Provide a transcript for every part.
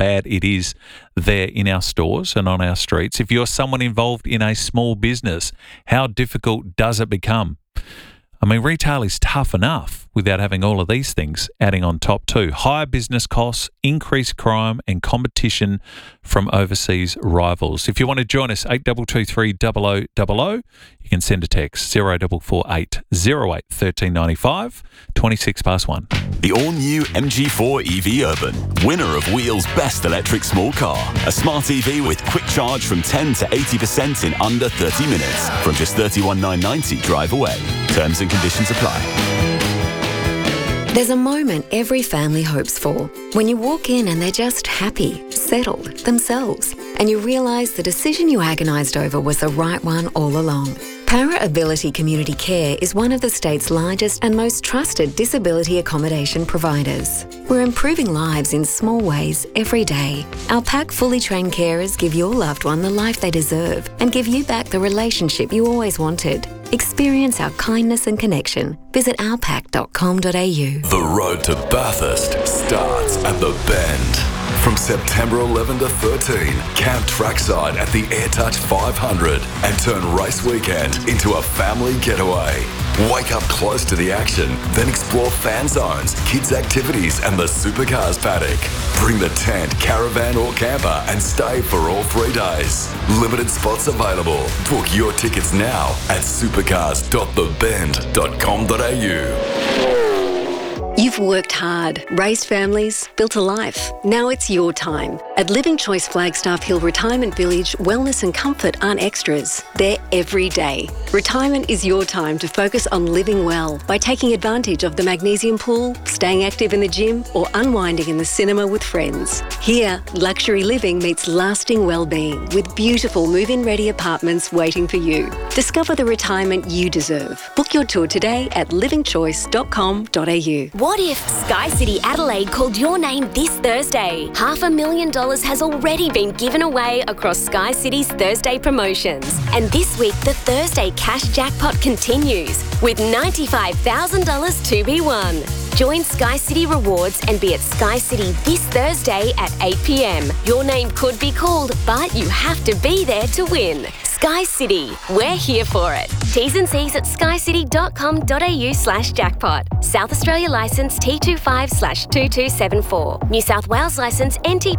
bad it is there in our stores and on our streets. If you're someone involved in a small business, how difficult does it become? I mean, retail is tough enough without having all of these things adding on top too. Higher business costs, increased crime and competition from overseas rivals. If you want to join us, 8223 0000, you can send a text 0448 08 1395, 26 past 1. The all-new MG4 EV Urban, winner of Wheel's Best Electric Small Car. A smart EV with quick charge from 10 to 80% in under 30 minutes. From just $31,990 drive away. Terms and conditions apply. There's a moment every family hopes for. When you walk in and they're just happy, settled, themselves, and you realise the decision you agonised over was the right one all along. Para Ability Community Care is one of the state's largest and most trusted disability accommodation providers. We're improving lives in small ways every day. Our PAC fully trained carers give your loved one the life they deserve and give you back the relationship you always wanted. Experience our kindness and connection. Visit ourpac.com.au. The road to Bathurst starts at the Bend. From September 11 to 13, camp trackside at the AirTouch 500 and turn race weekend into a family getaway. Wake up close to the action, then explore fan zones, kids' activities and the supercars paddock. Bring the tent, caravan or camper and stay for all 3 days. Limited spots available. Book your tickets now at supercars.thebend.com.au. You've worked hard, raised families, built a life. Now it's your time. At Living Choice Flagstaff Hill Retirement Village, wellness and comfort aren't extras. They're every day. Retirement is your time to focus on living well by taking advantage of the magnesium pool, staying active in the gym, or unwinding in the cinema with friends. Here, luxury living meets lasting well-being with beautiful move-in ready apartments waiting for you. Discover the retirement you deserve. Book your tour today at livingchoice.com.au. What if Sky City Adelaide called your name this Thursday? $500,000 has already been given away across Sky City's Thursday promotions. And this week, the Thursday cash jackpot continues with $95,000 to be won. Join Sky City Rewards and be at Sky City this Thursday at 8 p.m. Your name could be called, but you have to be there to win. Sky City, we're here for it. T's and C's at skycity.com.au/jackpot. South Australia licence T25/2274. New South Wales licence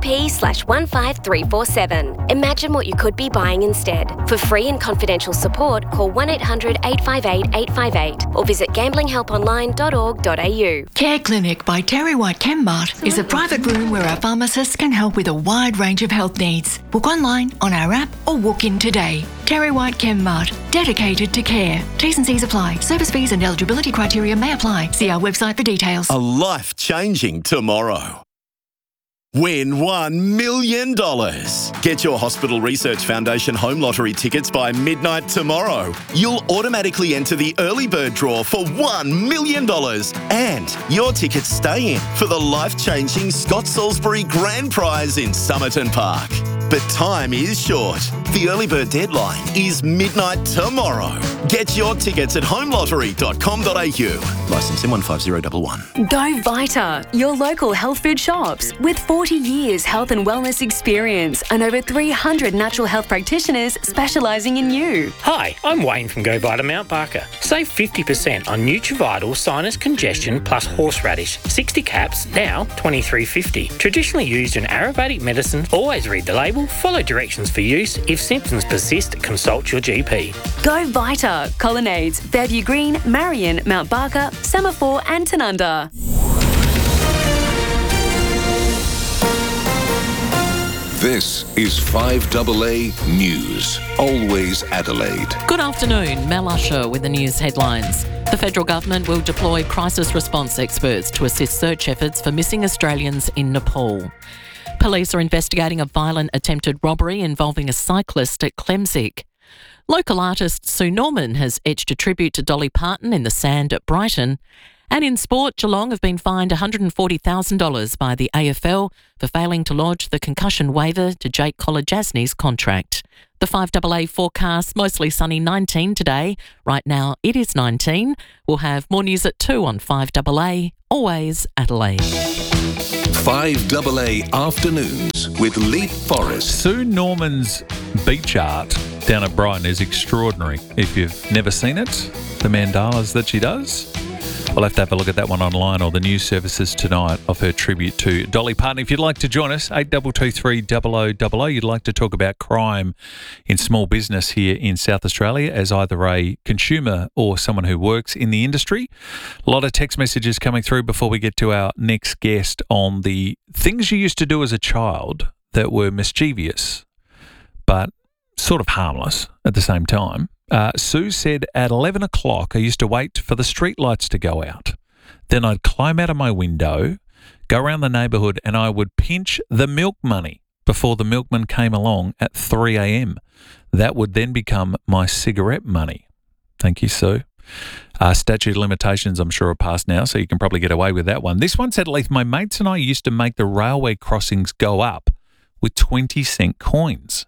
NTP/15347. Imagine what you could be buying instead. For free and confidential support, call 1-800-858-858 or visit gamblinghelponline.org.au. Care Clinic by Terry White Chemmart is a private room where our pharmacists can help with a wide range of health needs. Book online, on our app or walk in today. Terry White Chemmart, dedicated to care. T's and C's apply. Service fees and eligibility criteria may apply. See our website for details. A life-changing tomorrow. Win $1 million. Get your Hospital Research Foundation home lottery tickets by midnight tomorrow. You'll automatically enter the early bird draw for $1 million. And your tickets stay in for the life-changing Scott Salisbury Grand Prize in Somerton Park. But time is short. The early bird deadline is midnight tomorrow. Get your tickets at homelottery.com.au. Licence M15011. Go Vita, your local health food shops. With 40 years health and wellness experience and over 300 natural health practitioners specialising in you. Hi, I'm Wayne from Go Vita Mount Barker. Save 50% on Nutrivital Sinus Congestion plus Horseradish. 60 caps, now $23.50. Traditionally used in Ayurvedic medicine. Always read the label, follow directions for use. If symptoms persist, consult your GP. Go Vita, Colonnades, Fairview Green, Marion, Mount Barker, Semaphore and Tanunda. This is 5AA News. Always Adelaide. Good afternoon. Mel Usher with the news headlines. The federal government will deploy crisis response experts to assist search efforts for missing Australians in Nepal. Police are investigating a violent attempted robbery involving a cyclist at Clemsic. Local artist Sue Norman has etched a tribute to Dolly Parton in the sand at Brighton. And in sport, Geelong have been fined $140,000 by the AFL for failing to lodge the concussion waiver to Jake Kolodjasny's contract. The 5AA forecast, mostly sunny, 19 today. Right now it is 19. We'll have more news at 2 on 5AA, always Adelaide. 5AA Afternoons with Leap Forest. Sue Norman's beach art down at Brighton is extraordinary. If you've never seen it, the mandalas that she does, we'll have to have a look at that one online or the news services tonight of her tribute to Dolly Parton. If you'd like to join us, 8223 0000, you'd like to talk about crime in small business here in South Australia as either a consumer or someone who works in the industry. A lot of text messages coming through before we get to our next guest on the things you used to do as a child that were mischievous but sort of harmless at the same time. Sue said at 11 o'clock I used to wait for the street lights to go out. Then I'd climb out of my window, go around the neighbourhood, and I would pinch the milk money before the milkman came along at 3 a.m. That would then become my cigarette money. Thank you, Sue. Statute of limitations, I'm sure, are passed now, so you can probably get away with that one. This one said, Leith, my mates and I used to make the railway crossings go up with 20-cent coins.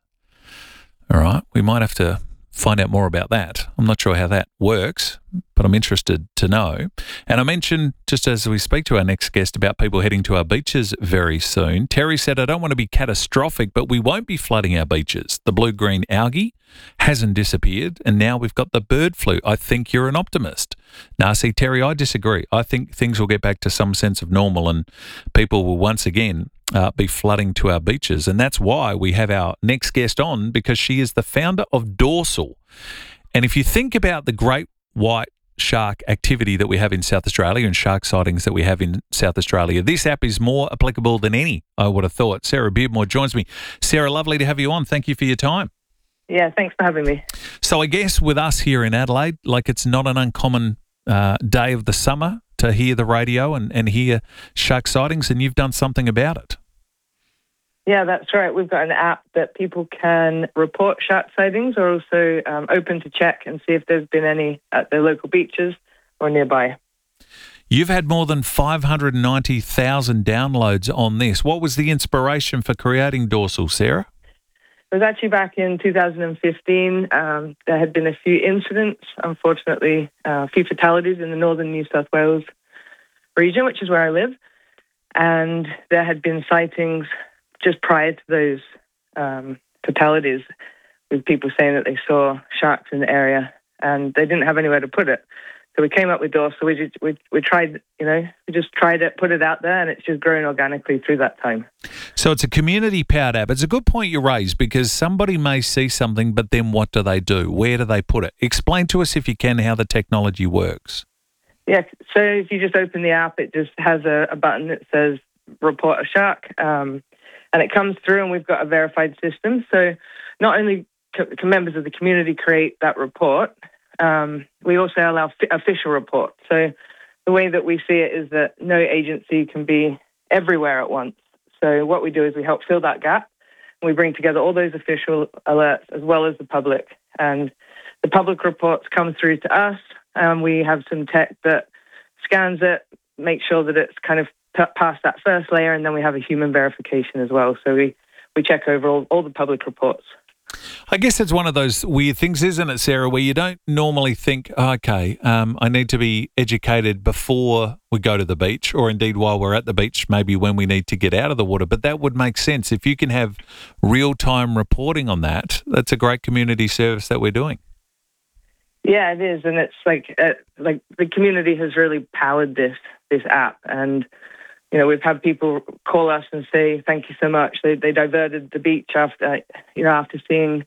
All right, we might have to find out more about that. I'm not sure how that works, but I'm interested to know. And I mentioned, just as we speak to our next guest, about people heading to our beaches very soon. Terry said, I don't want to be catastrophic, but we won't be flooding our beaches. The blue-green algae hasn't disappeared, and now we've got the bird flu. I think you're an optimist. Now, see, Terry, I disagree. I think things will get back to some sense of normal and people will once again be flooding to our beaches. And that's why we have our next guest on, because she is the founder of Dorsal. And if you think about the great white shark activity that we have in South Australia and shark sightings that we have in South Australia, this app is more applicable than any, I would have thought. Sarah Beardmore joins me. Sarah, lovely to have you on. Thank you for your time. Yeah, thanks for having me. So I guess with us here in Adelaide, like it's not an uncommon day of the summer to hear the radio and hear shark sightings, and you've done something about it. Yeah, that's right. We've got an app that people can report shark sightings or also open to check and see if there's been any at their local beaches or nearby. You've had more than 590,000 downloads on this. What was the inspiration for creating Dorsal, Sarah? It was actually back in 2015. There had been a few incidents, unfortunately, a few fatalities in the northern New South Wales region, which is where I live. And there had been sightings just prior to those fatalities with people saying that they saw sharks in the area and they didn't have anywhere to put it. So we came up with Dorsal. We tried, we just tried it, put it out there, and it's just grown organically through that time. So it's a community-powered app. It's a good point you raised, because somebody may see something, but then what do they do? Where do they put it? Explain to us, if you can, how the technology works. Yeah, so if you just open the app, it just has a button that says report a shark, and it comes through, and we've got a verified system. So not only can members of the community create that report, we also allow official reports. So the way that we see it is that no agency can be everywhere at once. So what we do is we help fill that gap. And we bring together all those official alerts as well as the public. And the public reports come through to us, and we have some tech that scans it, makes sure that it's kind of past that first layer, and then we have a human verification as well. So we check over all the public reports. I guess it's one of those weird things, isn't it, Sarah, where you don't normally think, okay, I need to be educated before we go to the beach, or indeed while we're at the beach, maybe when we need to get out of the water. But that would make sense. If you can have real-time reporting on that, that's a great community service that we're doing. Yeah, it is. And it's like the community has really powered this app. And we've had people call us and say, thank you so much. They diverted the beach after seeing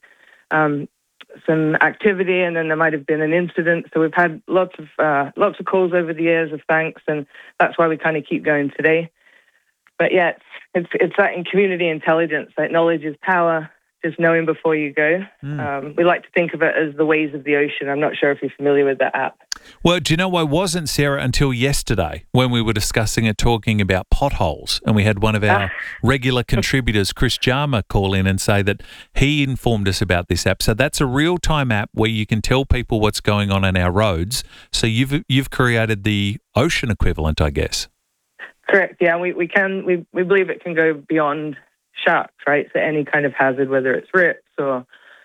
some activity, and then there might have been an incident. So we've had lots of calls over the years of thanks, and that's why we kind of keep going today. But yeah, it's that in community intelligence, that knowledge is power, just knowing before you go. We like to think of it as the ways of the ocean. I'm not sure if you're familiar with that app. Well, do you know, I wasn't, Sarah, until yesterday when we were discussing it, talking about potholes, and we had one of our regular contributors, Chris Jarma, call in and say that he informed us about this app. So that's a real-time app where you can tell people what's going on our roads. So you've created the ocean equivalent, I guess. Correct. Yeah, we believe it can go beyond sharks, right? So any kind of hazard, whether it's rips or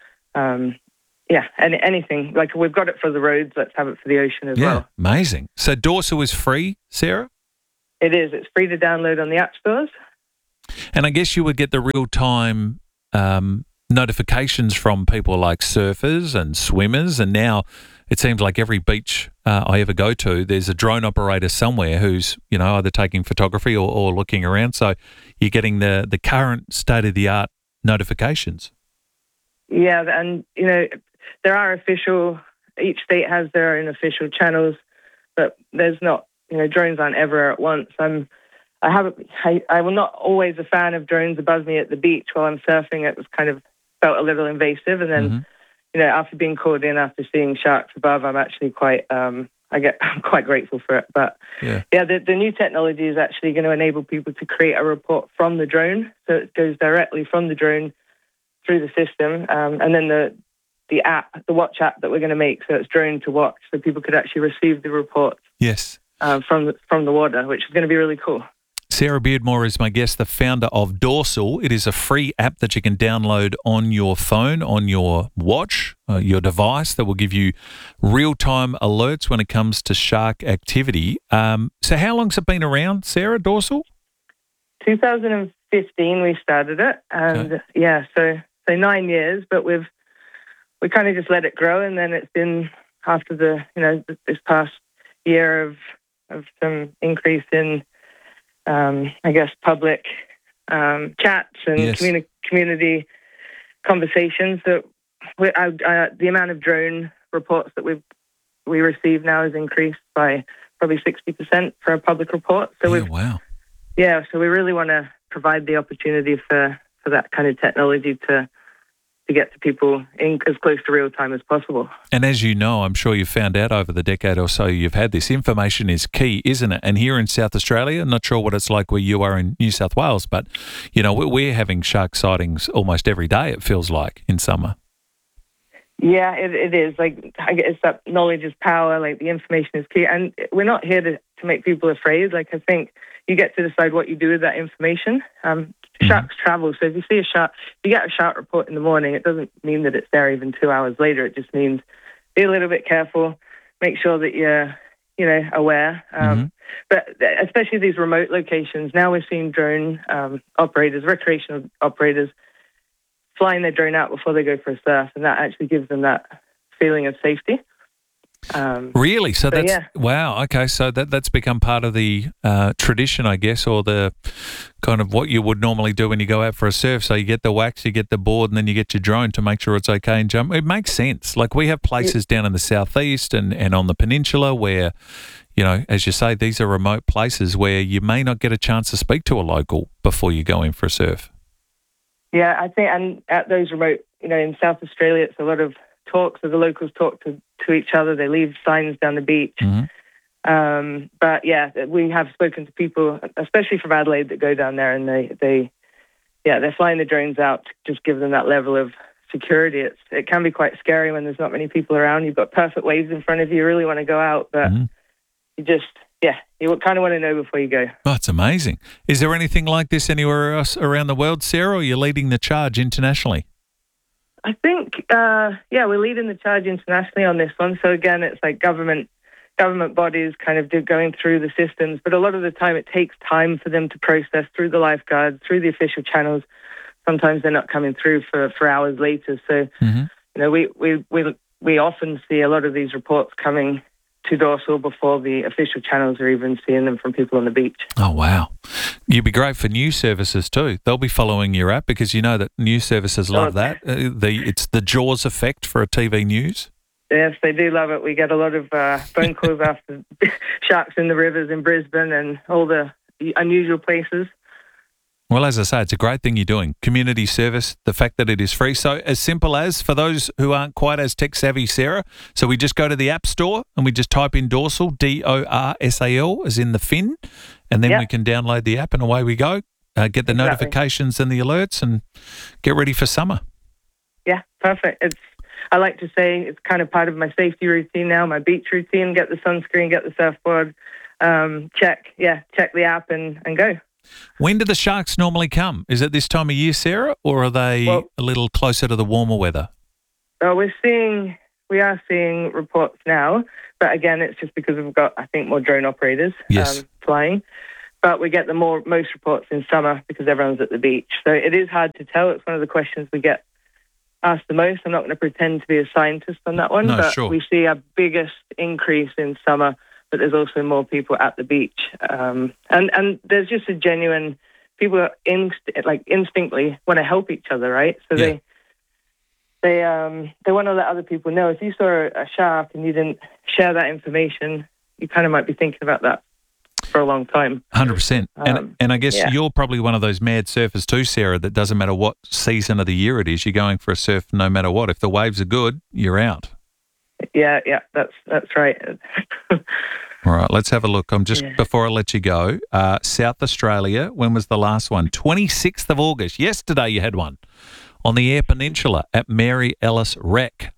anything. Like, we've got it for the roads, let's have it for the ocean as well. Amazing. So Dorsal is free, Sarah? It is. It's free to download on the app stores. And I guess you would get the real-time notifications from people like surfers and swimmers, and now it seems like every beach I ever go to, there's a drone operator somewhere who's, either taking photography or looking around. So you're getting the current state-of-the-art notifications. Yeah, and, there are each state has their own official channels, but there's not, drones aren't ever at once. I'm not always a fan of drones above me at the beach while I'm surfing. It was kind of felt a little invasive. And then, after being called in, after seeing sharks above, I'm actually quite, I'm quite grateful for it. But the new technology is actually going to enable people to create a report from the drone. So it goes directly from the drone through the system. And then the watch app that we're going to make, so it's drone to watch, so people could actually receive the reports. Yes. From the water, which is going to be really cool. Sarah Beardmore is my guest, the founder of Dorsal. It is a free app that you can download on your phone, on your watch, your device, that will give you real-time alerts when it comes to shark activity. So how long's it been around, Sarah, Dorsal? 2015 we started it, and so 9 years, but we kind of just let it grow, and then it's been after this past year of some increase in public chats and community conversations, that the amount of drone reports that we receive now has increased by probably 60% for a public report. So so we really want to provide the opportunity for that kind of technology to get to people in as close to real time as possible. And as you know, I'm sure you've found out over the decade or so you've had this, information is key, isn't it? And here in South Australia, I'm not sure what it's like where you are in New South Wales, but, we're having shark sightings almost every day, it feels like, in summer. Yeah, it is. Like, I guess that knowledge is power, like the information is key. And we're not here to make people afraid. Like, I think you get to decide what you do with that information. Sharks travel, so if you see a shark, if you get a shark report in the morning, it doesn't mean that it's there even 2 hours later. It just means be a little bit careful, make sure that you're, aware. But especially these remote locations, now we're seeing drone operators, recreational operators, flying their drone out before they go for a surf, and that actually gives them that feeling of safety. Really? So that's wow. Okay, so that's become part of the tradition, I guess, or the kind of what you would normally do when you go out for a surf. So you get the wax, you get the board, and then you get your drone to make sure it's okay and jump. It makes sense. Like, we have places down in the southeast and on the peninsula where, as you say, these are remote places where you may not get a chance to speak to a local before you go in for a surf. Yeah, I think, and at those remote, in South Australia, it's a lot of talk, so the locals talk to each other. They leave signs down the beach. But we have spoken to people, especially from Adelaide, that go down there, and they're flying the drones out to just give them that level of security. It can be quite scary when there's not many people around. You've got perfect waves in front of you. You really want to go out, but you just you kind of want to know before you go. Oh, it's amazing. Is there anything like this anywhere else around the world, Sarah, or are you leading the charge internationally? I think, we're leading the charge internationally on this one. So again, it's like government bodies kind of going through the systems, but a lot of the time it takes time for them to process through the lifeguards, through the official channels. Sometimes they're not coming through for hours later. So, we often see a lot of these reports coming to Dorsal before the official channels are even seeing them from people on the beach. Oh, wow. You'd be great for news services too. They'll be following your app because you know that news services love that. It's the Jaws effect for a TV news. Yes, they do love it. We get a lot of phone calls after sharks in the rivers in Brisbane and all the unusual places. Well, as I say, it's a great thing you're doing. Community service, the fact that it is free. So as simple as, for those who aren't quite as tech savvy, Sarah, so we just go to the App Store and we just type in Dorsal, Dorsal, as in the fin, and then we can download the app and away we go, get the notifications and the alerts and get ready for summer. Yeah, perfect. I like to say it's kind of part of my safety routine now, my beach routine, get the sunscreen, get the surfboard, check the app and go. When do the sharks normally come? Is it this time of year, Sarah, or are they a little closer to the warmer weather? We are seeing reports now, but again, it's just because we've got, I think, more drone operators flying. But we get most reports in summer because everyone's at the beach. So it is hard to tell. It's one of the questions we get asked the most. I'm not going to pretend to be a scientist on that one, we see our biggest increase in summer, but there's also more people at the beach. And there's just a genuine, people instinctively want to help each other, right? So they want to let other people know. If you saw a shark and you didn't share that information, you kind of might be thinking about that for a long time. 100%. And I guess you're probably one of those mad surfers too, Sarah, that doesn't matter what season of the year it is, you're going for a surf no matter what. If the waves are good, you're out. Yeah, that's right. All right, let's have a look. Before I let you go, South Australia, when was the last one? 26th of August. Yesterday you had one on the Eyre Peninsula at Mary Ellis Wreck.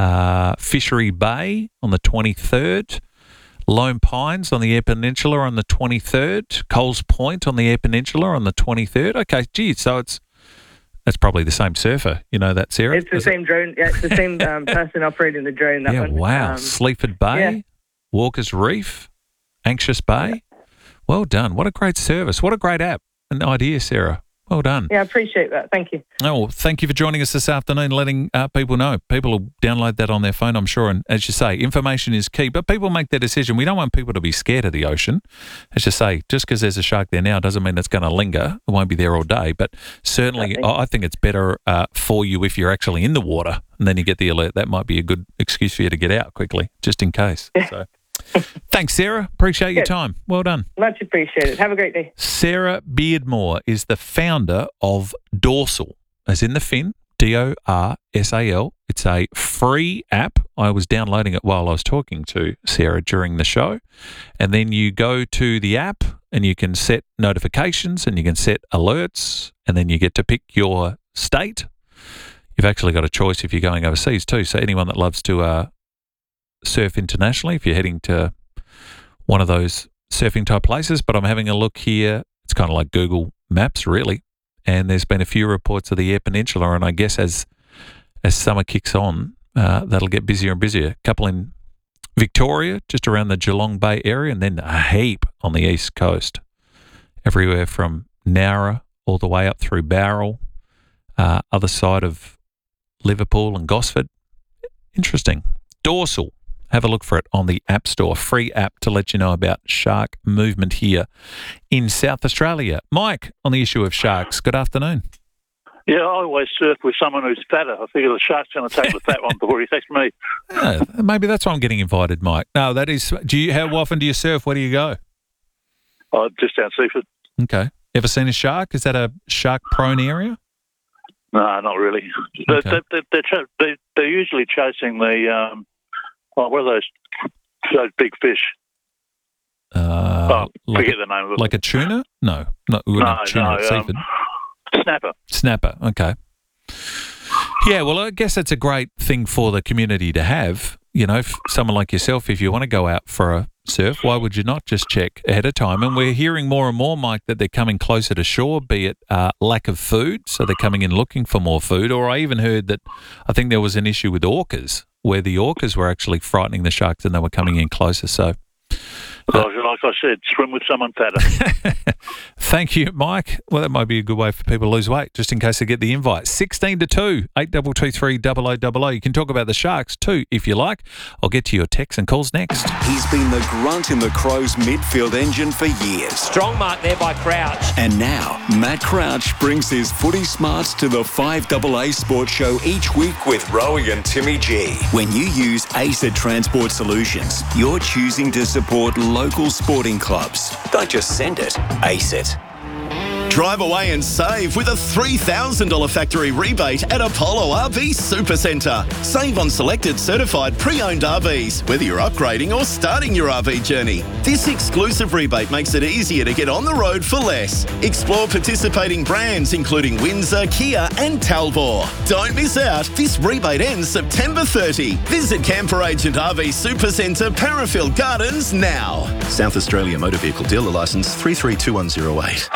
Fishery Bay on the 23rd. Lone Pines on the Eyre Peninsula on the 23rd. Coles Point on the Eyre Peninsula on the 23rd. Okay, geez, so that's probably the same surfer. You know that, Sarah? It's the same drone. Yeah, it's the same person operating the drone. That one. Wow. Sleaford Bay, Walker's Reef, Anxious Bay. Well done. What a great service. What a great app and idea, Sarah. Well done. Yeah, I appreciate that. Thank you. Oh, well, thank you for joining us this afternoon, letting people know. People will download that on their phone, I'm sure. And as you say, information is key, but people make their decision. We don't want people to be scared of the ocean. As you say, just because there's a shark there now doesn't mean it's going to linger. It won't be there all day. But certainly, I think it's better for you if you're actually in the water and then you get the alert. That might be a good excuse for you to get out quickly, just in case. So. Thanks, Sarah. Appreciate your time. Well done. Much appreciated. Have a great day. Sarah Beardmore is the founder of Dorsal, as in the fin, Dorsal. It's a free app. I was downloading it while I was talking to Sarah during the show. And then you go to the app and you can set notifications and you can set alerts and then you get to pick your state. You've actually got a choice if you're going overseas too. So anyone that loves to surf internationally, if you're heading to one of those surfing type places, but I'm having a look here. It's kind of like Google Maps, really. And there's been a few reports of the Eyre Peninsula, and I guess as summer kicks on, that'll get busier and busier. A couple in Victoria, just around the Geelong Bay area, and then a heap on the east coast, everywhere from Nowra all the way up through Bowral, other side of Liverpool and Gosford. Interesting. Dorsal. Have a look for it on the App Store. Free app to let you know about shark movement here in South Australia. Mike, on the issue of sharks, good afternoon. Yeah, I always surf with someone who's fatter. I figure the shark's going to take the fat one before he takes me. Maybe that's why I'm getting invited, Mike. No, that is... How often do you surf? Where do you go? Just down Seaford. Okay. Ever seen a shark? Is that a shark-prone area? No, not really. Okay. They're usually chasing the... what are those big fish? Forget the name of it. Like a tuna? No, tuna. Snapper. Okay. Yeah, well, I guess that's a great thing for the community to have. You know, if someone like yourself, if you want to go out for a surf, why would you not just check ahead of time? And we're hearing more and more, Mike, that they're coming closer to shore, be it lack of food, so they're coming in looking for more food. Or I even heard that I think there was an issue with orcas, where the orcas were actually frightening the sharks and they were coming in closer. So, like I said, swim with someone fatter. Thank you, Mike. Well, that might be a good way for people to lose weight, just in case they get the invite. 16 to 2, 8223 0000. You can talk about the Sharks too, if you like. I'll get to your texts and calls next. He's been the grunt in the Crows midfield engine for years. Strong mark there by Crouch. And now, Matt Crouch brings his footy smarts to the 5AA Sports Show each week with Rowie and Timmy G. When you use ACET Transport Solutions, you're choosing to support local sporting clubs. Don't just send it, ACET. Drive away and save with a $3,000 factory rebate at Apollo RV Supercentre. Save on selected certified pre-owned RVs, whether you're upgrading or starting your RV journey. This exclusive rebate makes it easier to get on the road for less. Explore participating brands including Windsor, Kia and Talbot. Don't miss out. This rebate ends September 30. Visit Camper Agent RV Supercentre, Parafield Gardens now. South Australia Motor Vehicle Dealer Licence 332108.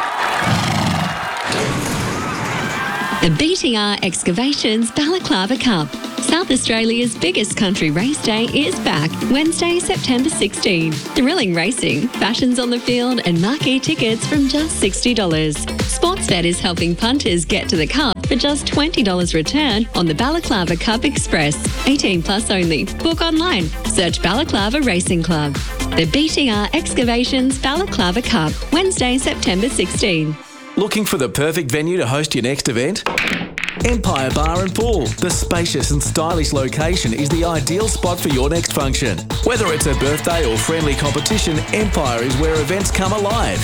The BTR Excavations Balaclava Cup. South Australia's biggest country race day is back Wednesday, September 16. Thrilling racing, fashions on the field and marquee tickets from just $60. Sportsbet is helping punters get to the cup for just $20 return on the Balaclava Cup Express. 18 plus only. Book online. Search Balaclava Racing Club. The BTR Excavations Balaclava Cup, Wednesday, September 16. Looking for the perfect venue to host your next event? Empire Bar and Pool. The spacious and stylish location is the ideal spot for your next function. Whether it's a birthday or friendly competition, Empire is where events come alive.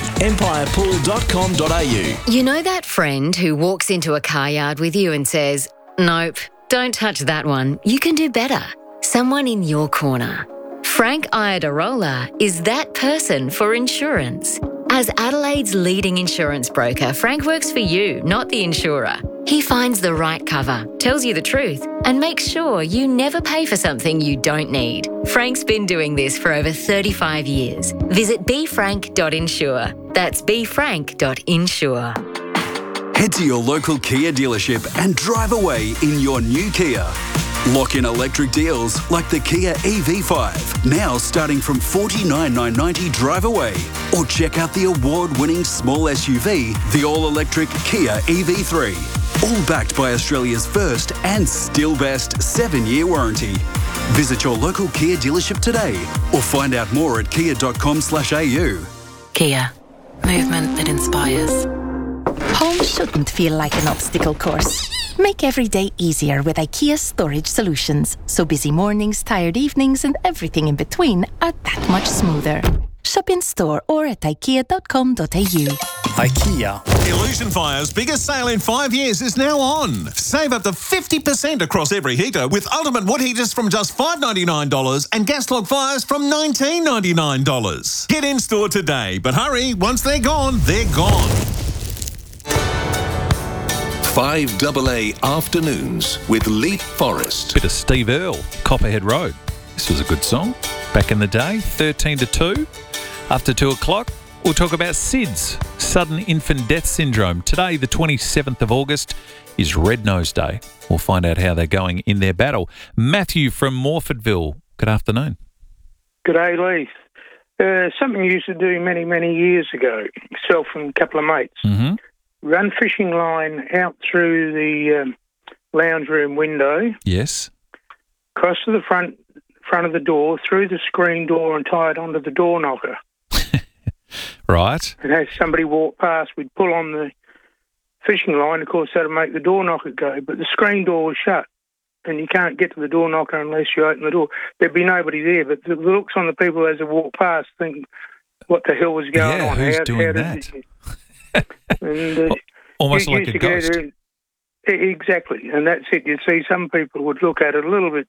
empirepool.com.au. You know that friend who walks into a car yard with you and says, "Nope, don't touch that one. You can do better." Someone in your corner. Frank Iadarola is that person for insurance. As Adelaide's leading insurance broker, Frank works for you, not the insurer. He finds the right cover, tells you the truth, and makes sure you never pay for something you don't need. Frank's been doing this for over 35 years. Visit befrank.insure. That's befrank.insure. Head to your local Kia dealership and drive away in your new Kia. Lock in electric deals like the Kia EV5, now starting from $49,990 drive away. Or check out the award-winning small SUV, the all-electric Kia EV3. All backed by Australia's first and still best 7-year warranty. Visit your local Kia dealership today or find out more at kia.com/au. Kia. Movement that inspires. Home shouldn't feel like an obstacle course. Make every day easier with IKEA storage solutions, so busy mornings, tired evenings and everything in between are that much smoother. Shop in store or at ikea.com.au. IKEA. Illusion Fire's biggest sale in 5 years is now on. Save up to 50% across every heater with ultimate wood heaters from just $5.99 and gas log fires from $19.99. Get in store today, but hurry, once they're gone, they're gone. 5AA Afternoons with Leaf Forest. Bit of Steve Earle, Copperhead Road. This was a good song. Back in the day, 13 to 2. After 2 o'clock, we'll talk about SIDS, Sudden Infant Death Syndrome. Today, the 27th of August, is Red Nose Day. We'll find out how they're going in their battle. Matthew from Morfordville, good afternoon. Good day, Leith. Something you used to do many, many years ago, myself and a couple of mates. Mm-hmm. Run fishing line out through the lounge room window. Yes. Across to the front of the door, through the screen door and tie it onto the door knocker. Right. And as somebody walked past, we'd pull on the fishing line. Of course, that'd make the door knocker go. But the screen door was shut, and you can't get to the door knocker unless you open the door. There'd be nobody there, but the looks on the people as they walked past, think, what the hell was going on? Who's doing that? And, almost like a ghost. Exactly, and that's it. You'd see some people would look at it a little bit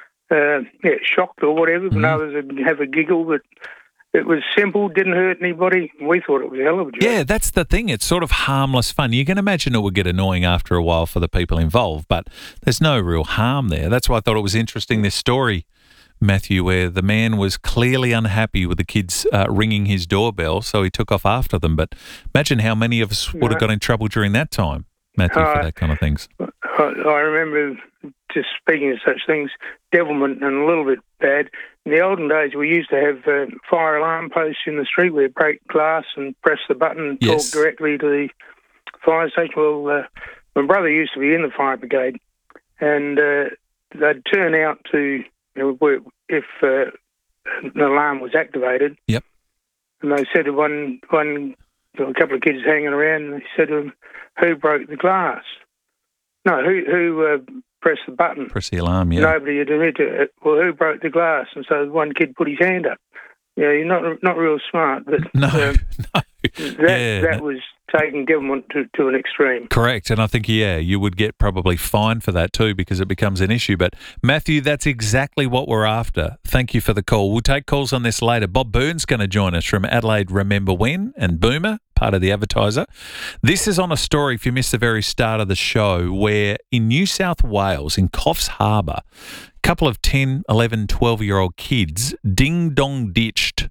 shocked or whatever, but others would have a giggle. But it was simple, didn't hurt anybody. We thought it was a hell of a job. Yeah, that's the thing. It's sort of harmless fun. You can imagine it would get annoying after a while for the people involved, but there's no real harm there. That's why I thought it was interesting, this story, Matthew, where the man was clearly unhappy with the kids ringing his doorbell, so he took off after them. But imagine how many of us would have got in trouble during that time, Matthew, for that kind of things. I remember, just speaking of such things, devilment and a little bit bad. In the olden days, we used to have fire alarm posts in the street where you break glass and press the button and talk directly to the fire station. Well, my brother used to be in the fire brigade, and they'd turn out to, if an alarm was activated. Yep. And they said to a couple of kids hanging around, and they said to them, "Who broke the glass?" No, who pressed the button? Press the alarm, yeah. Nobody had admitted it. Well, who broke the glass? And so one kid put his hand up. Yeah, you're not real smart, but that was taking government to an extreme. Correct. And I think, you would get probably fined for that too because it becomes an issue. But, Matthew, that's exactly what we're after. Thank you for the call. We'll take calls on this later. Bob Burns going to join us from Adelaide Remember When and Boomer, part of the Advertiser. This is on a story, if you missed the very start of the show, where in New South Wales, in Coffs Harbour, a couple of 10, 11, 12-year-old kids ding-dong ditched,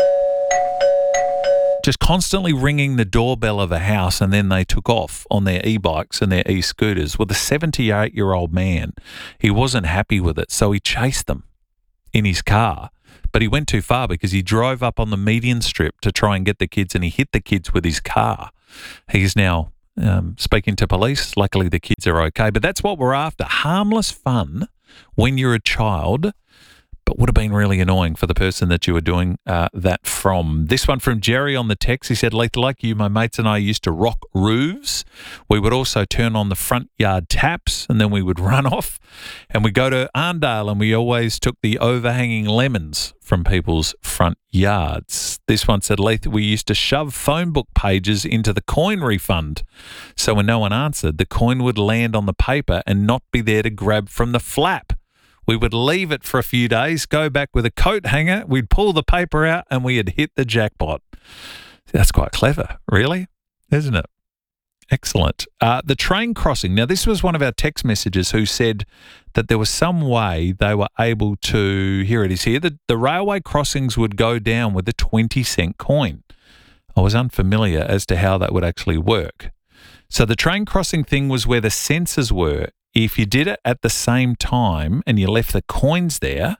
just constantly ringing the doorbell of a house, and then they took off on their e-bikes and their e-scooters with a 78-year-old man. He wasn't happy with it, so he chased them in his car. But he went too far because he drove up on the median strip to try and get the kids, and he hit the kids with his car. He's now speaking to police. Luckily, the kids are okay. But that's what we're after. Harmless fun when you're a child, but would have been really annoying for the person that you were doing that from. This one from Jerry on the text. He said, Leith, like you, my mates and I used to rock roofs. We would also turn on the front yard taps, and then we would run off. And we'd go to Arndale, and we always took the overhanging lemons from people's front yards. This one said, Leith, we used to shove phone book pages into the coin refund. So when no one answered, the coin would land on the paper and not be there to grab from the flap. We would leave it for a few days, go back with a coat hanger, we'd pull the paper out, and we had hit the jackpot. That's quite clever, really, isn't it? Excellent. The train crossing. Now, this was one of our text messages who said that there was some way they were able to, here it is here, the railway crossings would go down with a 20-cent coin. I was unfamiliar as to how that would actually work. So the train crossing thing was where the sensors were. If you did it at the same time and you left the coins there,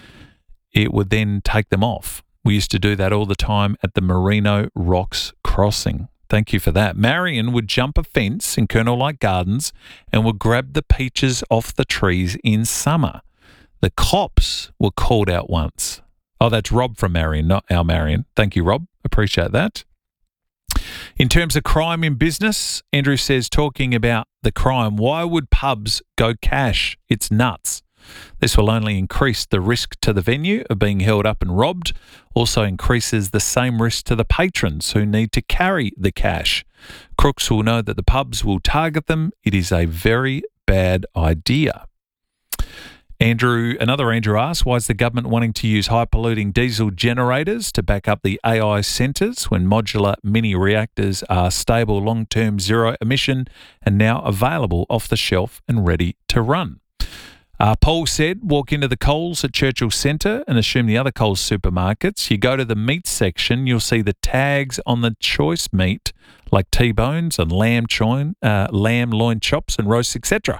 it would then take them off. We used to do that all the time at the Merino Rocks crossing. Thank you for that. Marion would jump a fence in Colonel Light Gardens and would grab the peaches off the trees in summer. The cops were called out once. Oh, that's Rob from Marion, not our Marion. Thank you, Rob. Appreciate that. In terms of crime in business, Andrew says, talking about the crime, why would pubs go cash? It's nuts. This will only increase the risk to the venue of being held up and robbed, also increases the same risk to the patrons who need to carry the cash. Crooks will know that the pubs will target them. It is a very bad idea. Another Andrew asks, why is the government wanting to use high-polluting diesel generators to back up the AI centres when modular mini reactors are stable, long-term, zero-emission and now available off the shelf and ready to run? Paul said, walk into the Coles at Churchill Centre and assume the other Coles supermarkets. You go to the meat section, you'll see the tags on the choice meat like T-bones and lamb loin chops and roasts, etc.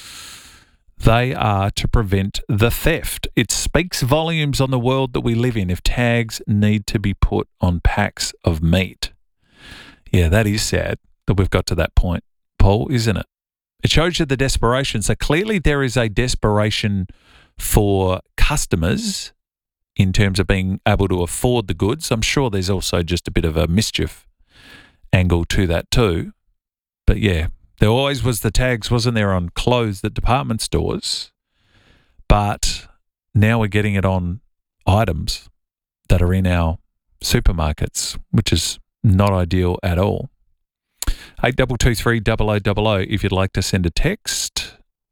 They are to prevent the theft. It speaks volumes on the world that we live in if tags need to be put on packs of meat. Yeah, that is sad that we've got to that point, Paul, isn't it? It shows you the desperation. So clearly there is a desperation for customers in terms of being able to afford the goods. I'm sure there's also just a bit of a mischief angle to that too. But yeah, there always was the tags, wasn't there, on clothes at department stores? But now we're getting it on items that are in our supermarkets, which is not ideal at all. 8223 0000 if you'd like to send a text.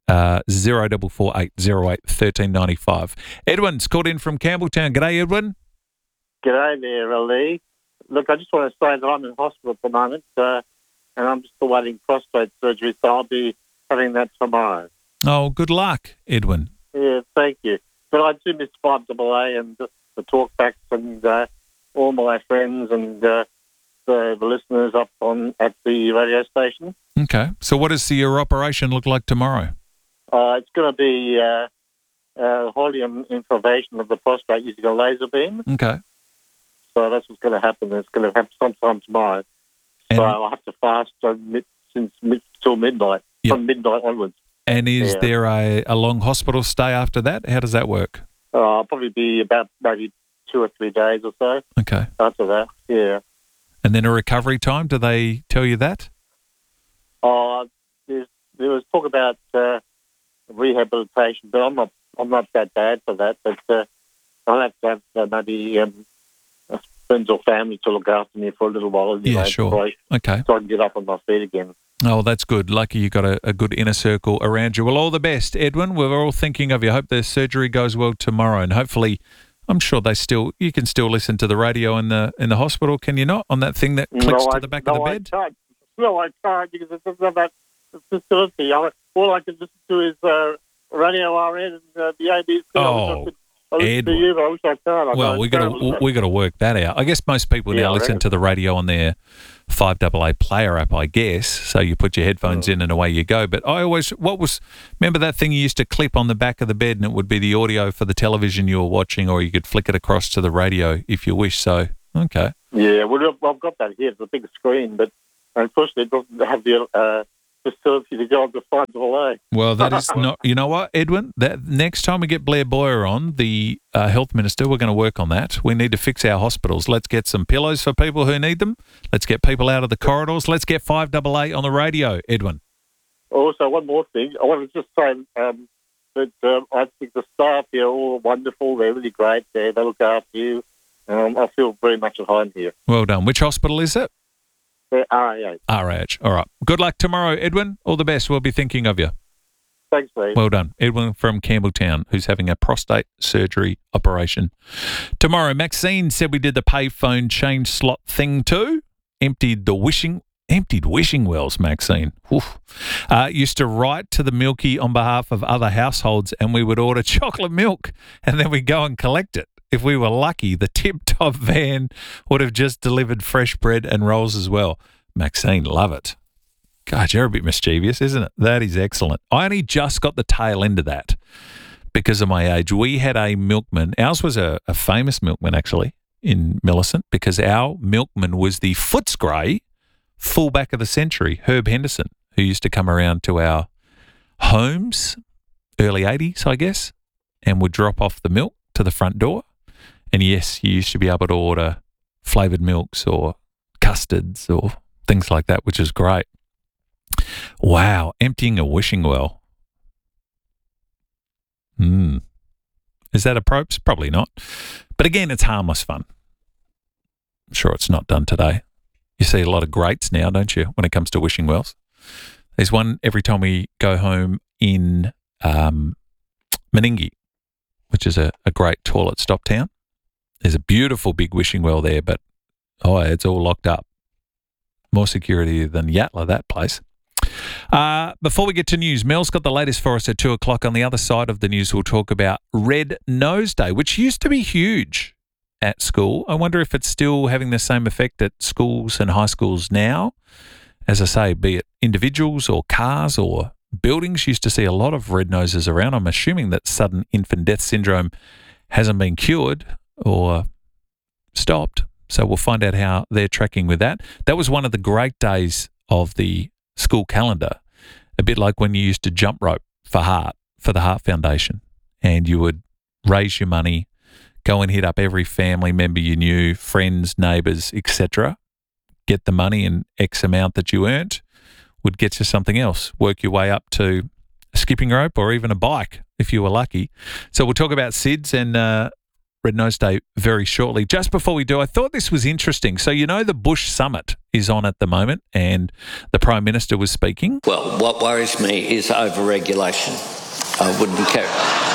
0448 08 1395. Edwin's called in from Campbelltown. G'day, Edwin. G'day there, Lee. Look, I just want to say that I'm in hospital at the moment, and I'm just awaiting prostate surgery, so I'll be having that tomorrow. Oh, good luck, Edwin. Yeah, thank you. But I do miss 5AA and the talkbacks and all my friends and the listeners up at the radio station. Okay. So what does your operation look like tomorrow? It's going to be Hollium infiltration of the prostate using a laser beam. Okay. So that's what's going to happen. It's going to happen sometime tomorrow. So I'll have to fast till midnight, from midnight onwards. And is there a long hospital stay after that? How does that work? I'll probably be about maybe 2 or 3 days or so. Okay. After that, yeah. And then a recovery time, do they tell you that? There was talk about rehabilitation, but I'm not that bad for that. But I'll have to have maybe friends or family to look after me for a little while. Yeah, sure. Okay. So I can get up on my feet again. Oh, that's good. Lucky you got a good inner circle around you. Well, all the best, Edwin. We're all thinking of you. Hope the surgery goes well tomorrow, and hopefully, I'm sure you can still listen to the radio in the hospital. Can you not, on that thing that clicks to the back of the bed? I can't because it doesn't have that facility. All I can listen to is Radio RN and the ABC. Edwin. You, but I wish I can't. Well, we got to work that out. I guess most people now listen to the radio on their 5AA player app, I guess. So you put your headphones in and away you go. But remember that thing you used to clip on the back of the bed and it would be the audio for the television you were watching, or you could flick it across to the radio if you wish. So, okay. Yeah, well, I've got that here. It's a big screen, but unfortunately it doesn't have the facility to go on to 5AA. Well, that is not... You know what, Edwin? That next time we get Blair Boyer on, the health minister, we're going to work on that. We need to fix our hospitals. Let's get some pillows for people who need them. Let's get people out of the corridors. Let's get 5AA on the radio, Edwin. Also, one more thing. I want to just say that I think the staff here are all wonderful. They're really great. They look after you. I feel very much at home here. Well done. Which hospital is it? RAH. RAH. All right. Good luck tomorrow, Edwin. All the best. We'll be thinking of you. Thanks, mate. Well done. Edwin from Campbelltown, who's having a prostate surgery operation tomorrow. Maxine said we did the payphone change slot thing too. Emptied wishing wells, Maxine. Used to write to the Milky on behalf of other households, and we would order chocolate milk, and then we'd go and collect it. If we were lucky, the tip-top van would have just delivered fresh bread and rolls as well. Maxine, love it. God, you're a bit mischievous, isn't it? That is excellent. I only just got the tail end of that because of my age. We had a milkman. Ours was a famous milkman, actually, in Millicent, because our milkman was the Footscray fullback of the century, Herb Henderson, who used to come around to our homes, early 80s, I guess, and would drop off the milk to the front door. And yes, you used to be able to order flavoured milks or custards or things like that, which is great. Wow, emptying a wishing well. Is that a props? Probably not. But again, it's harmless fun. I'm sure it's not done today. You see a lot of greats now, don't you, when it comes to wishing wells? There's one every time we go home in Meningie, which is a great toilet stop town. There's a beautiful big wishing well there, but, it's all locked up. More security than Yatala, that place. Before we get to news, Mel's got the latest for us at 2 o'clock. On the other side of the news, we'll talk about Red Nose Day, which used to be huge at school. I wonder if it's still having the same effect at schools and high schools now. As I say, be it individuals or cars or buildings, used to see a lot of red noses around. I'm assuming that sudden infant death syndrome hasn't been cured or stopped. So we'll find out how they're tracking with that. That was one of the great days of the school calendar, a bit like when you used to jump rope for the Heart Foundation, and you would raise your money, go and hit up every family member you knew, friends, neighbours, etc., get the money and X amount that you earned would get you something else, work your way up to a skipping rope or even a bike if you were lucky. So we'll talk about SIDS and Red Nose Day very shortly. Just before we do, I thought this was interesting. So the Bush Summit is on at the moment and the Prime Minister was speaking. Well, what worries me is over-regulation. I wouldn't care.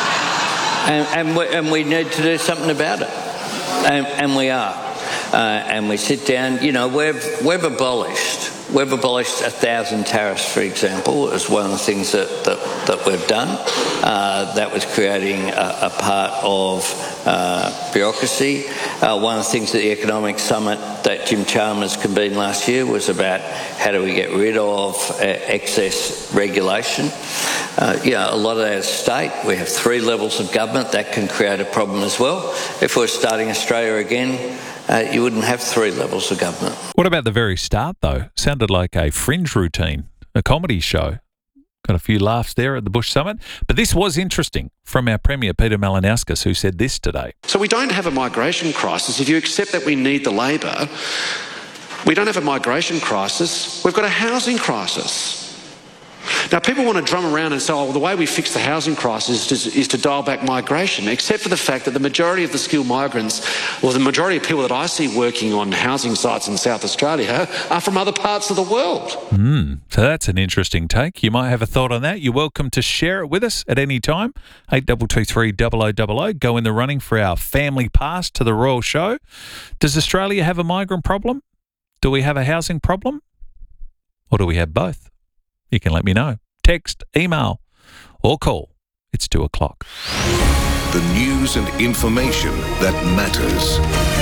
And we need to do something about it. And we are. And we sit down, we've abolished 1,000 tariffs, for example, is one of the things that we've done. That was creating a part of bureaucracy. One of the things at the Economic Summit that Jim Chalmers convened last year was about how do we get rid of excess regulation. A lot of that is state. We have 3 levels of government. That can create a problem as well. If we're starting Australia again, you wouldn't have 3 levels of government. What about the very start, though? Sounded like a Fringe routine, a comedy show. Got a few laughs there at the Bush Summit. But this was interesting from our Premier, Peter Malinauskas, who said this today. So we don't have a migration crisis. If you accept that we need the labour, we don't have a migration crisis. We've got a housing crisis. Now, people want to drum around and say, oh, well, the way we fix the housing crisis is to dial back migration, except for the fact that the majority of the skilled migrants, or the majority of people that I see working on housing sites in South Australia, are from other parts of the world. So that's an interesting take. You might have a thought on that. You're welcome to share it with us at any time. 8223 0000. Go in the running for our family pass to the Royal Show. Does Australia have a migrant problem? Do we have a housing problem? Or do we have both? You can let me know. Text, email, or call. It's 2 o'clock. The news and information that matters.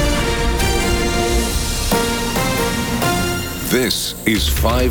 This is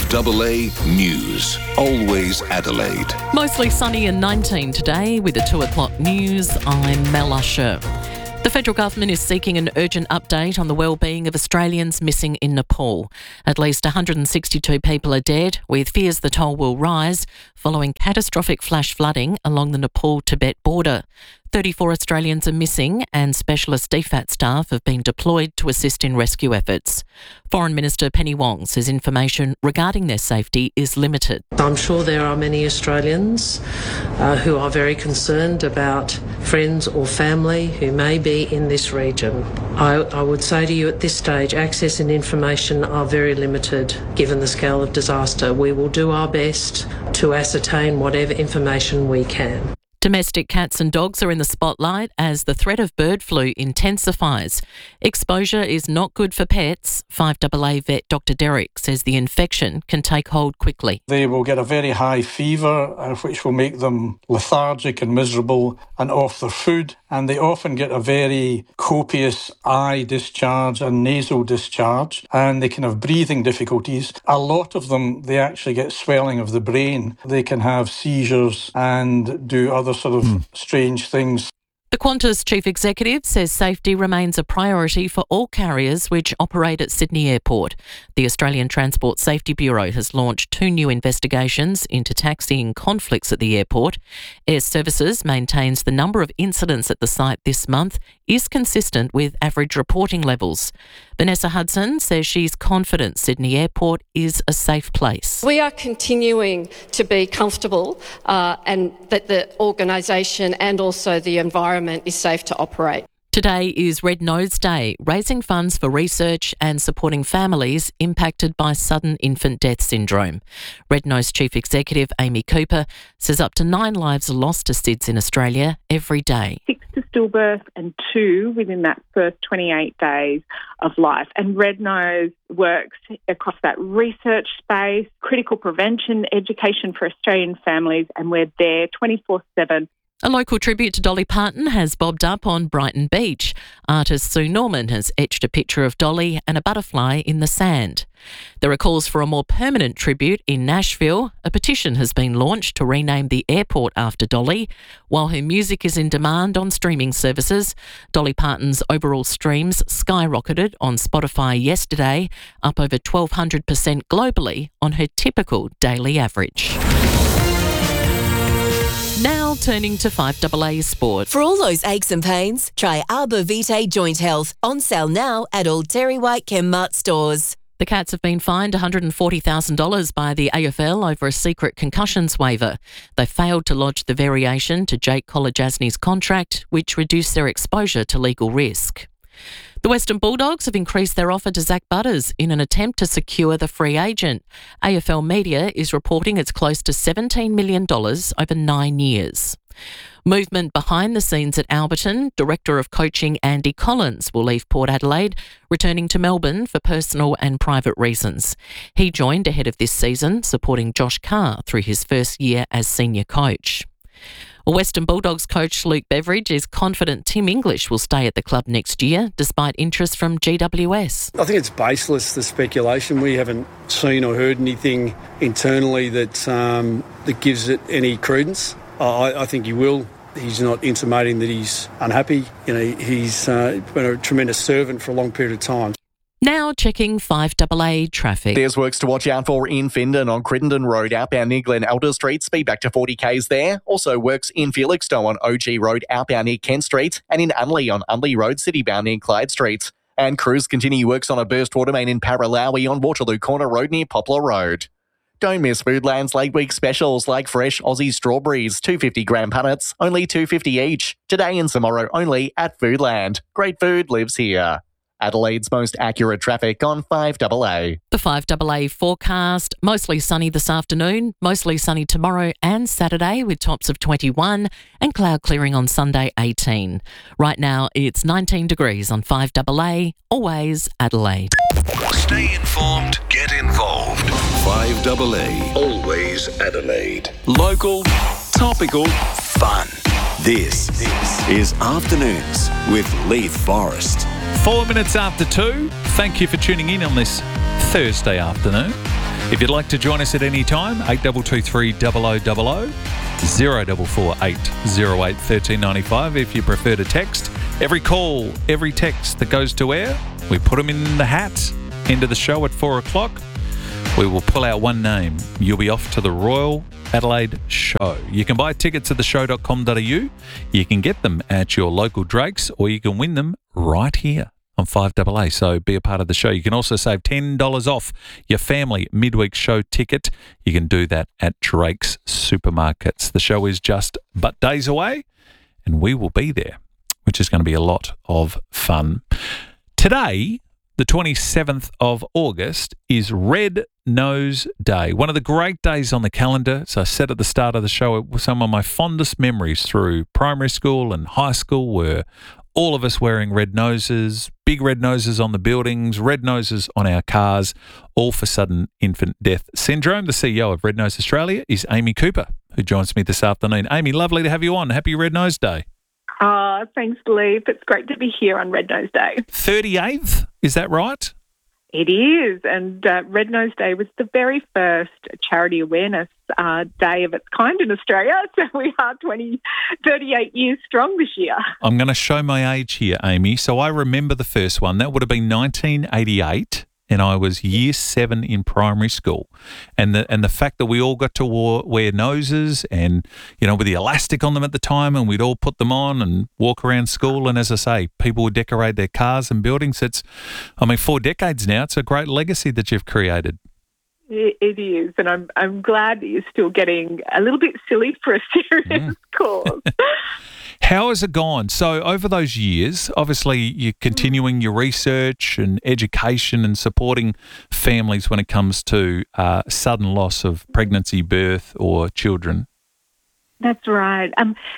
5AA News. Always Adelaide. Mostly sunny and 19 today with the 2 o'clock news. I'm Mel Usher. The federal government is seeking an urgent update on the well-being of Australians missing in Nepal. At least 162 people are dead, with fears the toll will rise following catastrophic flash flooding along the Nepal-Tibet border. 34 Australians are missing and specialist DFAT staff have been deployed to assist in rescue efforts. Foreign Minister Penny Wong says information regarding their safety is limited. I'm sure there are many Australians who are very concerned about friends or family who may be in this region. I would say to you at this stage, access and information are very limited given the scale of disaster. We will do our best to ascertain whatever information we can. Domestic cats and dogs are in the spotlight as the threat of bird flu intensifies. Exposure is not good for pets. 5AA vet Dr Derrick says the infection can take hold quickly. They will get a very high fever, which will make them lethargic and miserable and off their food. And they often get a very copious eye discharge and nasal discharge, and they can have breathing difficulties. A lot of them, they actually get swelling of the brain. They can have seizures and do other sort of strange things. The Qantas chief executive says safety remains a priority for all carriers which operate at Sydney Airport. The Australian Transport Safety Bureau has launched 2 new investigations into taxiing conflicts at the airport. Air Services maintains the number of incidents at the site this month is consistent with average reporting levels. Vanessa Hudson says she's confident Sydney Airport is a safe place. We are continuing to be comfortable and that the organisation and also the environment is safe to operate. Today is Red Nose Day, raising funds for research and supporting families impacted by sudden infant death syndrome. Red Nose Chief Executive Amy Cooper says up to 9 lives are lost to SIDS in Australia every day. 6 to stillbirth and 2 within that first 28 days of life. And Red Nose works across that research space, critical prevention, education for Australian families, and we're there 24/7. A local tribute to Dolly Parton has bobbed up on Brighton Beach. Artist Sue Norman has etched a picture of Dolly and a butterfly in the sand. There are calls for a more permanent tribute in Nashville. A petition has been launched to rename the airport after Dolly. While her music is in demand on streaming services, Dolly Parton's overall streams skyrocketed on Spotify yesterday, up over 1,200% globally on her typical daily average. Now turning to 5AA Sport. For all those aches and pains, try Arbor Vitae Joint Health. On sale now at all Terry White Chemmart stores. The Cats have been fined $140,000 by the AFL over a secret concussions waiver. They failed to lodge the variation to Jake Kolodjasny's contract, which reduced their exposure to legal risk. The Western Bulldogs have increased their offer to Zach Butters in an attempt to secure the free agent. AFL Media is reporting it's close to $17 million over 9 years. Movement behind the scenes at Alberton. Director of Coaching Andy Collins will leave Port Adelaide, returning to Melbourne for personal and private reasons. He joined ahead of this season, supporting Josh Carr through his first year as senior coach. Western Bulldogs coach Luke Beveridge is confident Tim English will stay at the club next year, despite interest from GWS. I think it's baseless, the speculation. We haven't seen or heard anything internally that gives it any credence. I think he will. He's not intimating that he's unhappy. He's been a tremendous servant for a long period of time. Now checking 5AA traffic. There's works to watch out for in Findon on Crittenden Road outbound near Glen Elder Street. Speed back to 40 k's there. Also works in Felixstowe on OG Road outbound near Kent Street and in Unley on Unley Road citybound near Clyde Street. And crews continue works on a burst water main in Paralowie on Waterloo Corner Road near Poplar Road. Don't miss Foodland's late week specials like fresh Aussie strawberries, 250-gram punnets, only $2.50 each. Today and tomorrow only at Foodland. Great food lives here. Adelaide's most accurate traffic on 5AA. The 5AA forecast, mostly sunny this afternoon, mostly sunny tomorrow and Saturday with tops of 21 and cloud clearing on Sunday 18. Right now it's 19 degrees on 5AA, always Adelaide. Stay informed, get involved. 5AA, always Adelaide. Local, topical, fun. This is Afternoons with Leith Forrest. 4 minutes after 2. Thank you for tuning in on this Thursday afternoon. If you'd like to join us at any time, 8223 0000, 0448 08 1395 if you prefer to text. Every call, every text that goes to air, we put them in the hat into the show at 4 o'clock. We will pull out one name. You'll be off to the Royal Adelaide Show. You can buy tickets at theshow.com.au. You can get them at your local Drakes, or you can win them right here on 5AA. So be a part of the show. You can also save $10 off your family midweek show ticket. You can do that at Drake's Supermarkets. The show is just but days away, and we will be there, which is going to be a lot of fun. Today, the 27th of August, is Red Nose Day, one of the great days on the calendar. So I said at the start of the show, it was some of my fondest memories through primary school and high school were all of us wearing red noses, big red noses on the buildings, red noses on our cars, all for sudden infant death syndrome. The CEO of Red Nose Australia is Amy Cooper, who joins me this afternoon. Amy, lovely to have you on. Happy Red Nose Day. Thanks, Leith. It's great to be here on Red Nose Day. 38th, is that right? It is, and Red Nose Day was the very first charity awareness day of its kind in Australia, so we are 38 years strong this year. I'm going to show my age here, Amy. So I remember the first one. That would have been 1988, and I was year 7 in primary school. And the fact that we all got to wear noses and, you know, with the elastic on them at the time, and we'd all put them on and walk around school. And as I say, people would decorate their cars and buildings. 4 decades now. It's a great legacy that you've created. It is, and I'm glad that you're still getting a little bit silly for a serious cause. How has it gone? So over those years, obviously you're continuing your research and education and supporting families when it comes to sudden loss of pregnancy, birth or children. That's right.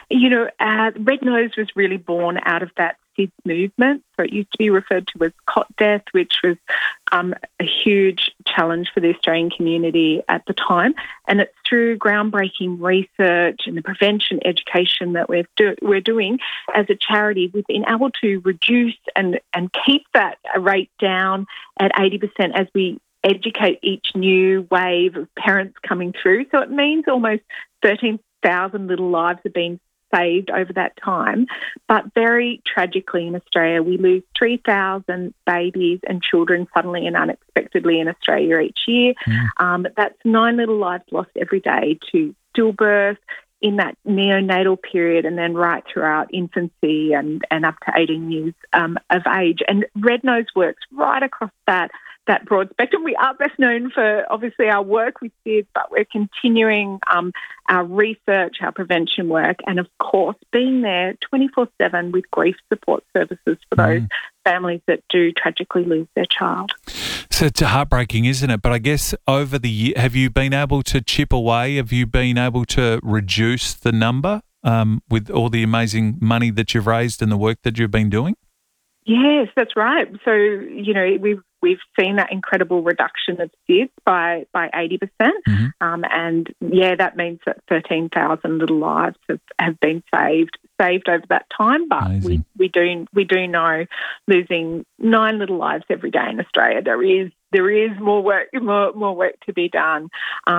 Red Nose was really born out of that SIDS movement. So it used to be referred to as cot death, which was a huge challenge for the Australian community at the time. And it's through groundbreaking research and the prevention education that we're doing as a charity, we've been able to reduce and keep that rate down at 80% as we educate each new wave of parents coming through. So it means almost 13,000 little lives have been saved over that time. But very tragically in Australia, we lose 3,000 babies and children suddenly and unexpectedly in Australia each year. That's 9 little lives lost every day to stillbirth in that neonatal period and then right throughout infancy and up to 18 years of age. And Red Nose works right across that broad spectrum. We are best known for, obviously, our work with SIDS, but we're continuing our research, our prevention work, and, of course, being there 24/7 with grief support services for those families that do tragically lose their child. So it's heartbreaking, isn't it? But I guess over the year, have you been able to chip away? Have you been able to reduce the number with all the amazing money that you've raised and the work that you've been doing? Yes, that's right. So, we've seen that incredible reduction of SIDS by 80%. And, that means that 13,000 little lives have been saved over that time. But we do know losing 9 little lives every day in Australia, there is more work to be done,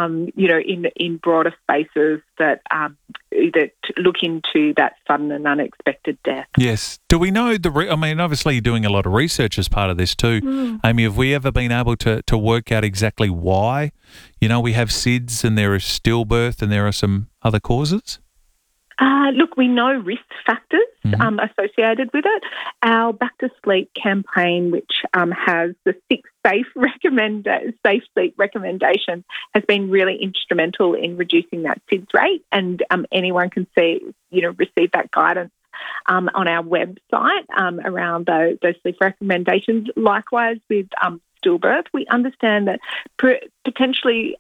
in broader spaces that look into that sudden and unexpected death. Yes. Do we know obviously you're doing a lot of research as part of this too. Amy, have we ever been able to work out exactly why? We have SIDS and there is stillbirth and there are some other causes? Look, we know risk factors associated with it. Our Back to Sleep campaign, which has the 6 safe sleep recommendations, has been really instrumental in reducing that SIDS rate, and anyone can receive that guidance on our website around those sleep recommendations. Likewise with stillbirth, we understand that potentially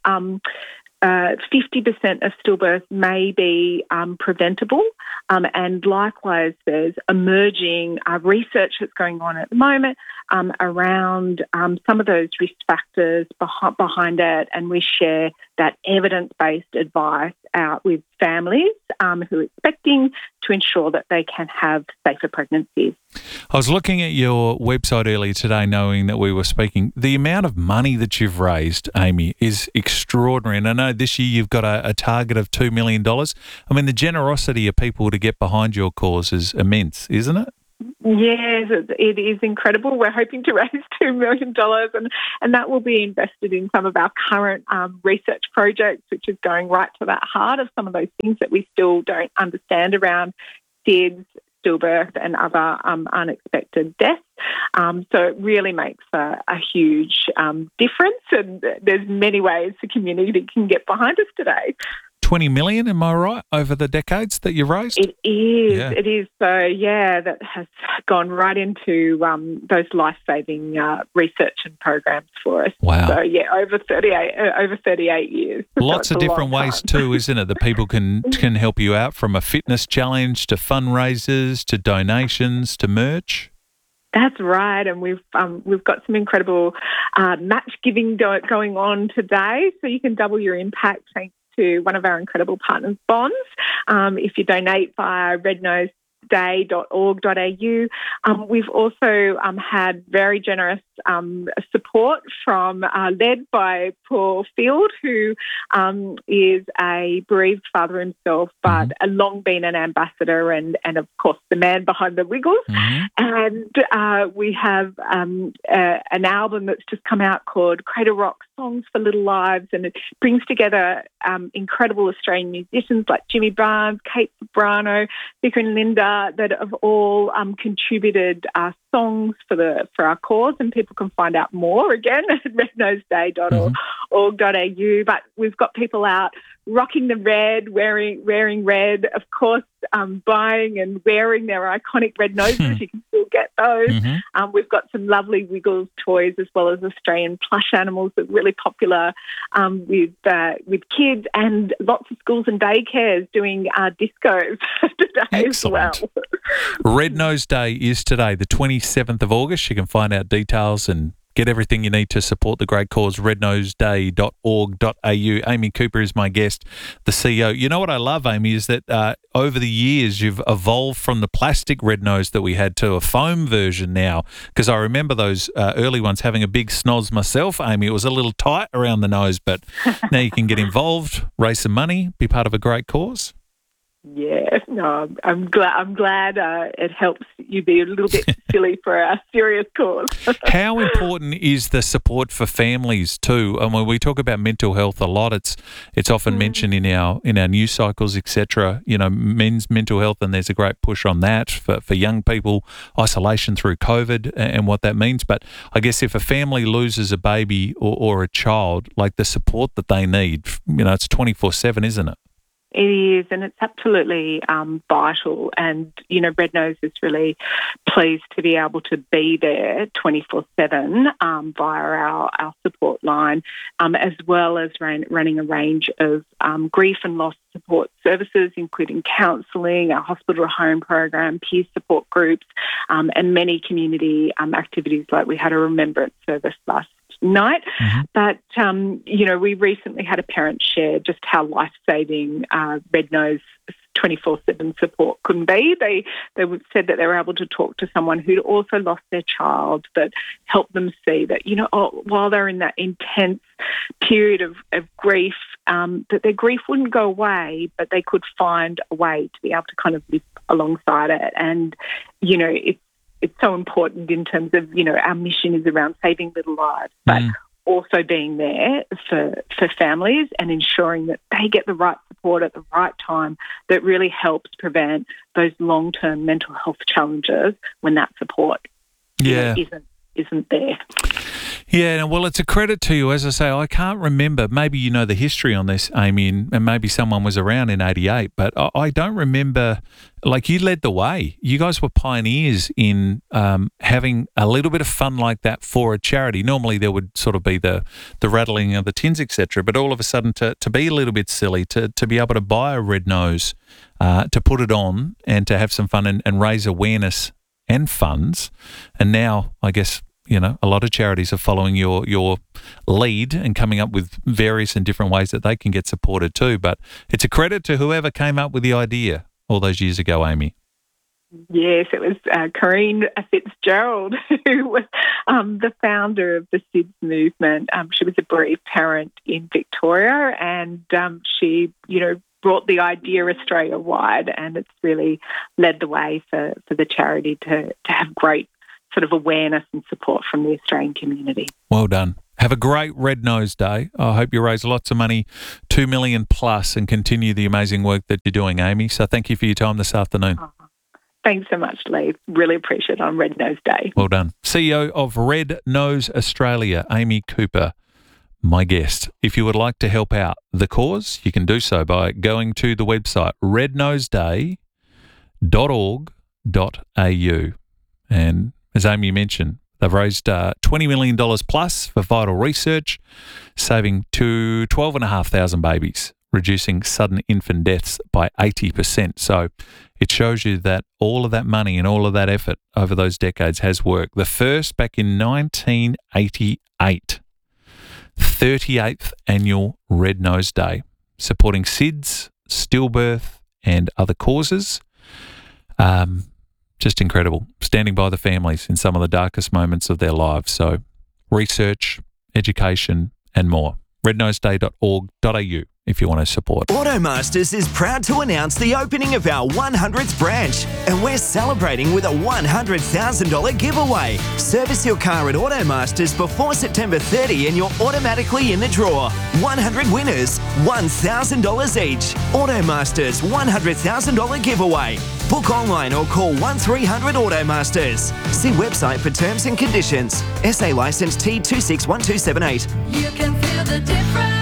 50% of stillbirth may be preventable, and likewise there's emerging research that's going on at the moment around some of those risk factors behind it, and we share that evidence-based advice out with families who are expecting to ensure that they can have safer pregnancies. I was looking at your website earlier today knowing that we were speaking. The amount of money that you've raised, Amy, is extraordinary. And I know this year you've got a target of $2 million. I mean, the generosity of people to get behind your cause is immense, isn't it? Yes, it is incredible. We're hoping to raise $2 million, and that will be invested in some of our current research projects, which is going right to that heart of some of those things that we still don't understand around SIDS, stillbirth and other unexpected deaths. So it really makes a huge difference, and there's many ways the community can get behind us today. 20 million, am I right, over the decades that you've raised? It is. Yeah. It is. So, that has gone right into those life-saving research and programs for us. Wow. So, over 38 years. Lots of different ways too, isn't it, that people can help you out, from a fitness challenge to fundraisers to donations to merch? That's right, and we've got some incredible match giving going on today, so you can double your impact thanks to one of our incredible partners, Bonds. If you donate via rednoseday.org.au. We've also had very generous support from, led by Paul Field, who is a bereaved father himself, but long been an ambassador and of course the man behind the Wiggles. And we have an album that's just come out called Cradle Rock Songs for Little Lives, and it brings together incredible Australian musicians like Jimmy Barnes, Kate Sobrano, Vicar and Linda, that have all contributed songs for our cause, and people can find out more again at rednoseday.org.au. But we've got people out rocking the red, wearing red, of course, buying and wearing their iconic red noses. You can still get those. We've got some lovely Wiggles toys, as well as Australian plush animals that are really popular with kids, and lots of schools and daycares doing discos today. Excellent. As well. Red Nose Day is today, the 27th of August. You can find out details and get everything you need to support the great cause, rednoseday.org.au. Amy Cooper is my guest, the CEO. You know what I love, Amy, is that over the years you've evolved from the plastic red nose that we had to a foam version now, because I remember those early ones having a big snoz myself, Amy. It was a little tight around the nose, but now you can get involved, raise some money, be part of a great cause. Yeah, no, I'm glad it helps you be a little bit silly for a serious cause. How important is the support for families too? And when we talk about mental health a lot, it's often mentioned in our news cycles, etc. You know, men's mental health, and there's a great push on that for young people, isolation through COVID and what that means. But I guess if a family loses a baby or a child, like the support that they need, it's 24/7, isn't it? It is, and it's absolutely vital. And, Red Nose is really pleased to be able to be there 24/7 via our support line, as well as running a range of grief and loss support services, including counselling, our hospital home program, peer support groups, and many community activities, like we had a remembrance service last night. But, we recently had a parent share just how life-saving Red Nose 24/7 support can be. They said that they were able to talk to someone who'd also lost their child, that helped them see that, while they're in that intense period of grief, that their grief wouldn't go away, but they could find a way to be able to kind of live alongside it. And, it's so important in terms of, our mission is around saving little lives, but also being there for families and ensuring that they get the right support at the right time that really helps prevent those long-term mental health challenges when that support isn't there. Yeah, well, it's a credit to you. As I say, I can't remember. Maybe you know the history on this, Amy, and maybe someone was around in 88, but I don't remember. Like, you led the way. You guys were pioneers in having a little bit of fun like that for a charity. Normally there would sort of be the rattling of the tins, etc., but all of a sudden to be a little bit silly, to be able to buy a red nose, to put it on and to have some fun and raise awareness and funds. And now, I guess, a lot of charities are following your lead and coming up with various and different ways that they can get supported too. But it's a credit to whoever came up with the idea all those years ago, Amy. Yes, it was Corinne Fitzgerald who was the founder of the SIDS movement. She was a bereaved parent in Victoria, and she, brought the idea Australia-wide, and it's really led the way for the charity to have great sort of awareness and support from the Australian community. Well done. Have a great Red Nose Day. I hope you raise lots of money, 2 million plus, and continue the amazing work that you're doing, Amy. So thank you for your time this afternoon. Thanks so much, Lee. Really appreciate it on Red Nose Day. Well done. CEO of Red Nose Australia, Amy Cooper, my guest. If you would like to help out the cause, you can do so by going to the website rednoseday.org.au. And as Amy mentioned, they've raised $20 million plus for vital research, saving to 12,500 babies, reducing sudden infant deaths by 80%. So it shows you that all of that money and all of that effort over those decades has worked. The first back in 1988, 38th annual Red Nose Day, supporting SIDS, stillbirth and other causes. Just incredible. Standing by the families in some of the darkest moments of their lives. So research, education and more. rednoseday.org.au if you want to support. Automasters is proud to announce the opening of our 100th branch, and we're celebrating with a $100,000 giveaway. Service your car at Automasters before September 30 and you're automatically in the draw. 100 winners, $1,000 each. Automasters $100,000 giveaway. Book online or call 1300 Automasters. See website for terms and conditions. SA licence T261278. You can feel the difference.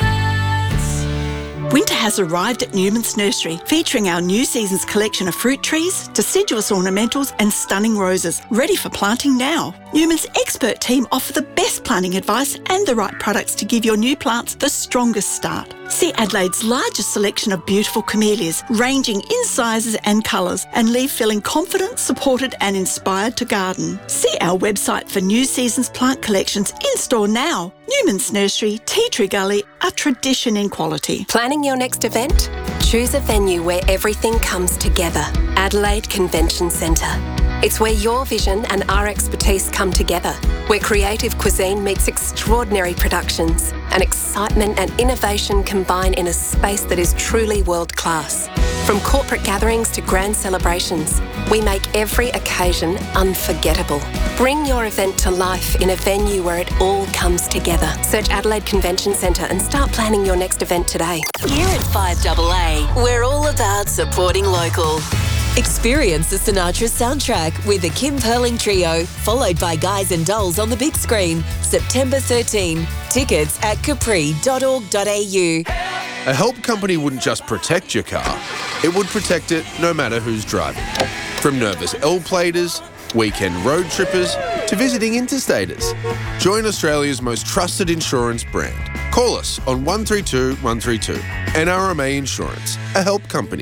Winter has arrived at Newman's Nursery, featuring our new season's collection of fruit trees, deciduous ornamentals and stunning roses, ready for planting now. Newman's expert team offer the best planting advice and the right products to give your new plants the strongest start. See Adelaide's largest selection of beautiful camellias, ranging in sizes and colours, and leave feeling confident, supported and inspired to garden. See our website for new season's plant collections in store now. Newman's Nursery, Tea Tree Gully, a tradition in quality. Planning your next event? Choose a venue where everything comes together. Adelaide Convention Centre. It's where your vision and our expertise come together, where creative cuisine meets extraordinary productions, and excitement and innovation combine in a space that is truly world-class. From corporate gatherings to grand celebrations, we make every occasion unforgettable. Bring your event to life in a venue where it all comes together. Search Adelaide Convention Centre and start planning your next event today. Here at 5AA, we're all about supporting local. Experience the Sinatra soundtrack with the Kim Perling Trio, followed by Guys and Dolls on the big screen, September 13. Tickets at capri.org.au. A help company wouldn't just protect your car, it would protect it no matter who's driving. From nervous L-platers, weekend road trippers, to visiting interstaters. Join Australia's most trusted insurance brand. Call us on 132 132. NRMA Insurance, a help company.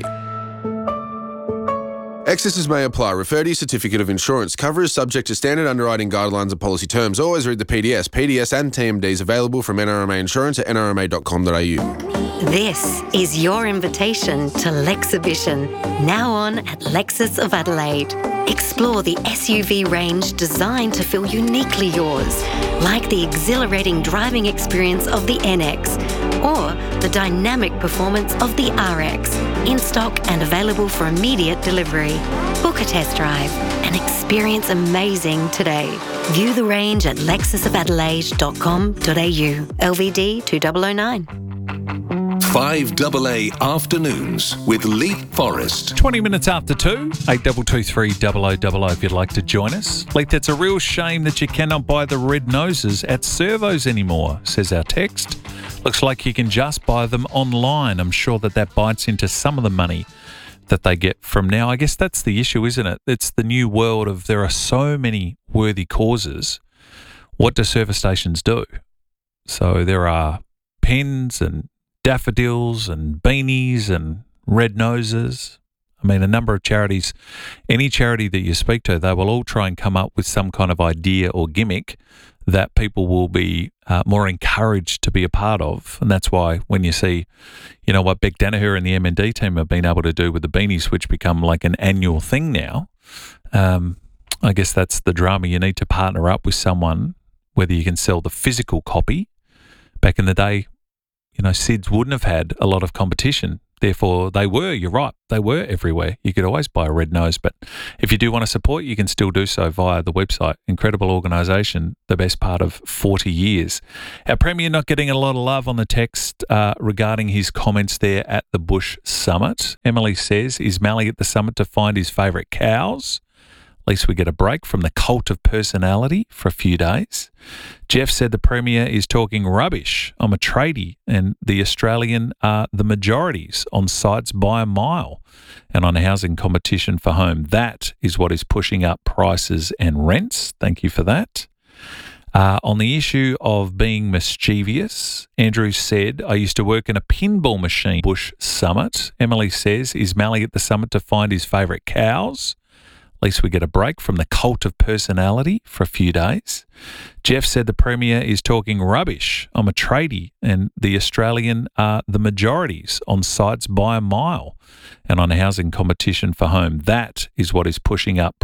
Excesses may apply. Refer to your certificate of insurance. Cover is subject to standard underwriting guidelines and policy terms. Always read the PDS. PDS and TMDs available from NRMA Insurance at nrma.com.au. This is your invitation to Lexibition, now on at Lexus of Adelaide. Explore the SUV range designed to feel uniquely yours, like the exhilarating driving experience of the NX or the dynamic performance of the RX, in stock and available for immediate delivery. Book a test drive and experience amazing today. View the range at lexusofadelaide.com.au. LVD 2009. 5AA Afternoons with Leith Forrest. 20 minutes after 2, 8223 0000 if you'd like to join us. Leith, it's a real shame that you cannot buy the red noses at servos anymore, says our text. Looks like you can just buy them online. I'm sure that bites into some of the money that they get from now. I guess that's the issue, isn't it? It's the new world of there are so many worthy causes. What do service stations do? So there are pens and daffodils and beanies and red noses. I mean, a number of charities, any charity that you speak to, they will all try and come up with some kind of idea or gimmick that people will be more encouraged to be a part of. And that's why when you see, you know, what Beck Danaher and the M&D team have been able to do with the beanies, which become like an annual thing now, I guess that's the drama. You need to partner up with someone, whether you can sell the physical copy. Back in the day, you know, SIDS wouldn't have had a lot of competition. Therefore, you're right, they were everywhere. You could always buy a red nose. But if you do want to support, you can still do so via the website. Incredible organisation, the best part of 40 years. Our Premier not getting a lot of love on the text regarding his comments there at the Bush Summit. Emily says, is Mally at the summit to find his favourite cows? At least we get a break from the cult of personality for a few days. Jeff said the Premier is talking rubbish. I'm a tradie and the Australian are the majorities on sites by a mile and on housing competition for home. That is what is pushing up prices and rents. Thank you for that. On the issue of being mischievous, Andrew said, I used to work in a pinball machine. Bush Summit. Emily says, is Mally at the summit to find his favourite cows? At least we get a break from the cult of personality for a few days. Jeff said the Premier is talking rubbish. I'm a tradie and the Australian are the majorities on sites by a mile and on housing competition for home. That is what is pushing up